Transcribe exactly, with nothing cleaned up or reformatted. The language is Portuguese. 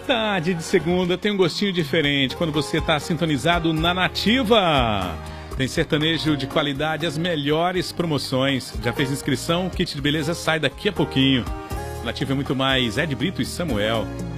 Tarde de segunda tem um gostinho diferente quando você está sintonizado na Nativa. Tem sertanejo de qualidade, as melhores promoções. Já fez inscrição? O kit de beleza sai daqui a pouquinho. Nativa é muito mais. Ed Brito e Samuel.